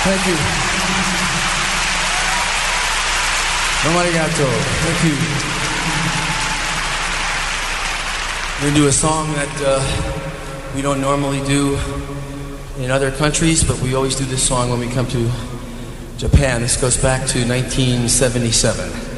Thank you. Arigato. Thank you. We're going to do a song that we don't normally do in other countries, but we always do this song when we come to Japan. This goes back to 1977.